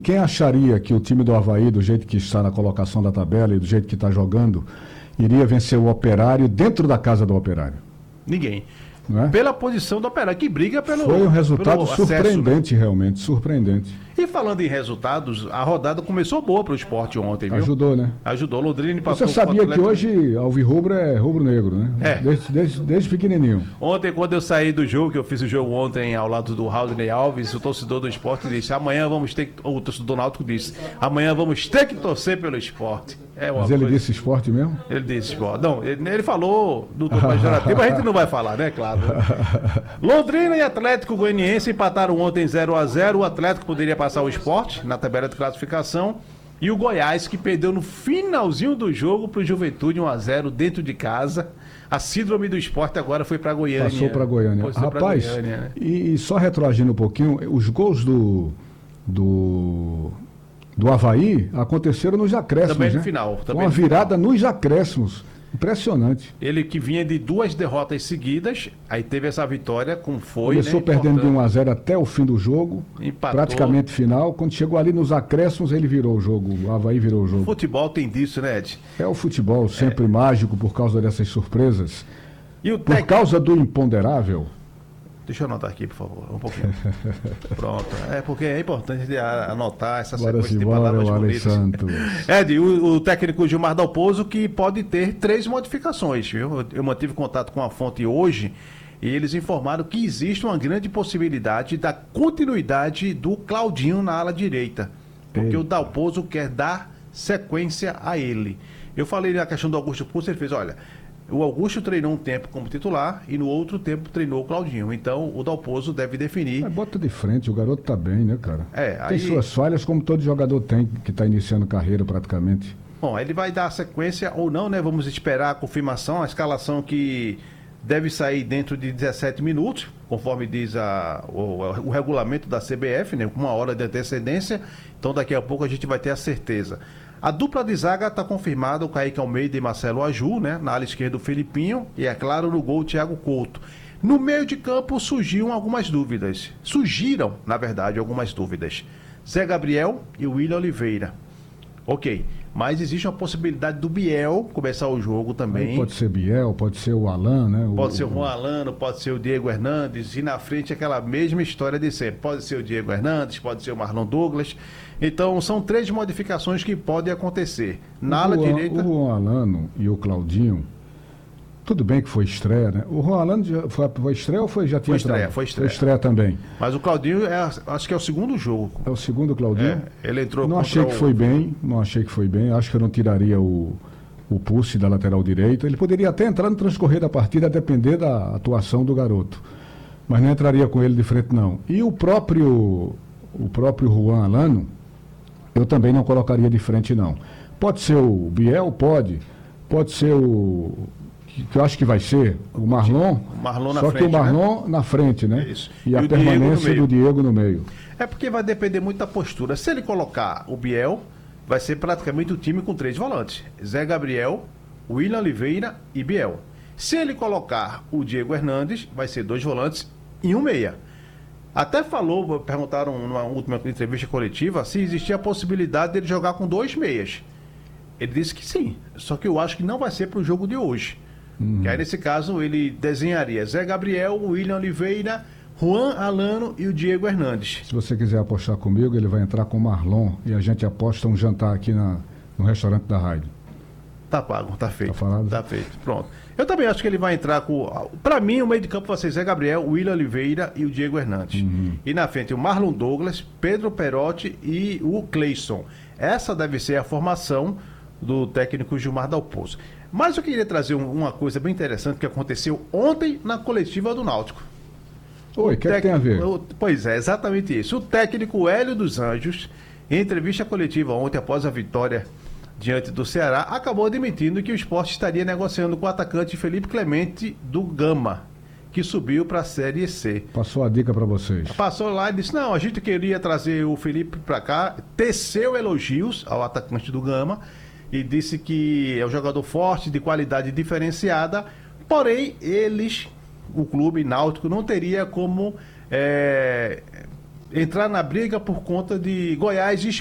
Quem acharia que o time do Avaí, do jeito que está na colocação da tabela e do jeito que está jogando, iria vencer o Operário dentro da casa do Operário? Ninguém. Não é? Pela posição do Operário, que briga pelo Foi um resultado acesso, surpreendente, realmente, surpreendente. E falando em resultados, a rodada começou boa para o esporte ontem, viu? Ajudou, né? Ajudou. Londrina passou. Você sabia que hoje alvirrubro é rubro-negro, né? É. Desde pequenininho. Ontem, quando eu saí do jogo, que eu fiz o jogo ontem ao lado do Raulney Alves, o torcedor do esporte disse, amanhã vamos ter que... O torcedor náutico disse, amanhã vamos ter que torcer pelo esporte. Mas ele disse esporte mesmo? Ele disse esporte. Não, ele falou do pejorativo, a gente não vai falar, né? Claro. Londrina e Atlético Goianiense empataram ontem 0-0. O Atlético poderia passar o esporte na tabela de classificação. E o Goiás, que perdeu no finalzinho do jogo para o Juventude 1-0 dentro de casa. A síndrome do esporte agora foi para Goiânia. Passou para Goiânia. Rapaz, Goiânia, né? e só retroagindo um pouquinho, os gols do Avaí aconteceram nos acréscimos. Também no né? final. Uma virada nos acréscimos. Impressionante. Ele que vinha de 2 derrotas seguidas, aí teve essa vitória, como foi. Começou perdendo de 1-0 até o fim do jogo, empatou. Praticamente final. Quando chegou ali nos acréscimos, ele virou o jogo. O Avaí virou o jogo. O futebol tem disso, né, Ed? É o futebol sempre mágico por causa dessas surpresas. E por causa do imponderável. Deixa eu anotar aqui, por favor, um pouquinho. Pronto. É porque é importante anotar essa sequência de palavras bonitas. Ed, o técnico Gilmar Dalpozo que pode ter 3 modificações, viu? Eu mantive contato com a fonte hoje e eles informaram que existe uma grande possibilidade da continuidade do Claudinho na ala direita. Porque o Dalpozo quer dar sequência a ele. Eu falei na questão do Augusto Pucci, ele fez, olha... O Augusto treinou um tempo como titular e no outro tempo treinou o Claudinho. Então o Dalpozo deve definir. Mas bota de frente, o garoto tá bem, né, cara? Tem suas falhas, como todo jogador tem, que tá iniciando carreira praticamente. Bom, ele vai dar a sequência ou não, né? Vamos esperar a confirmação, a escalação que deve sair dentro de 17 minutos, conforme diz o regulamento da CBF, né? Com 1 hora de antecedência. Então daqui a pouco a gente vai ter a certeza. A dupla de zaga está confirmada, o Kaique Almeida e Marcelo Aju, né? Na ala esquerda o Felipinho e, é claro, no gol o Thiago Couto. No meio de campo surgiram algumas dúvidas. Surgiram, na verdade, algumas dúvidas. Zé Gabriel e William Oliveira. Ok, mas existe uma possibilidade do Biel começar o jogo também. Aí pode ser Biel, pode ser o Alan, né? Pode ser o Juan Alano, pode ser o Diego Hernandes, e na frente aquela mesma história de sempre. Pode ser o Diego Hernandes, pode ser o Marlon Douglas. Então, são 3 modificações que podem acontecer. Na ala direita... O Juan Alano e o Claudinho, tudo bem que foi estreia, né? O Juan Alano foi estreia ou já tinha entrado? Foi estreia. Foi estreia também. Mas o Claudinho, acho que é o segundo jogo. É o segundo Claudinho? Ele entrou não achei que foi bem, Acho que eu não tiraria o Pucci da lateral direita. Ele poderia até entrar no transcorrer da partida, a depender da atuação do garoto. Mas não entraria com ele de frente, não. E o próprio Juan Alano, eu também não colocaria de frente, não. Pode ser o Biel? Pode ser o... que eu acho que vai ser o Marlon. Na frente, que o Marlon, né? Na frente, né? Isso. E a permanência do Diego no meio. É porque vai depender muito da postura. Se ele colocar o Biel, vai ser praticamente o time com 3 volantes. Zé Gabriel, William Oliveira e Biel. Se ele colocar o Diego Hernandes, vai ser 2 volantes e 1 meia. Até perguntaram numa última entrevista coletiva se existia a possibilidade dele jogar com 2 meias. Ele disse que sim, só que eu acho que não vai ser para o jogo de hoje. Que aí, nesse caso, ele desenharia Zé Gabriel, William Oliveira, Juan Alano e o Diego Hernandes. Se você quiser apostar comigo, ele vai entrar com o Marlon e a gente aposta um jantar aqui no restaurante da rádio. Tá pago, tá feito. Tá falado? Tá feito, pronto. Eu também acho que ele vai entrar com... Para mim, o meio de campo vai ser Zé Gabriel, William Oliveira e o Diego Hernandes. E na frente, o Marlon Douglas, Pedro Perotti e o Cleison. Essa deve ser a formação do técnico Gilmar Dalpozo. Mas eu queria trazer uma coisa bem interessante que aconteceu ontem na coletiva do Náutico. Oi, o que tem a ver? Pois é, exatamente isso. O técnico Hélio dos Anjos, em entrevista coletiva ontem após a vitória diante do Ceará, acabou admitindo que o Sport estaria negociando com o atacante Felipe Clemente do Gama, que subiu para a Série C. Passou a dica para vocês. Passou lá e disse, não, a gente queria trazer o Felipe para cá, teceu elogios ao atacante do Gama, e disse que é um jogador forte, de qualidade diferenciada, porém, o clube náutico, não teria como entrar na briga por conta de Goiás e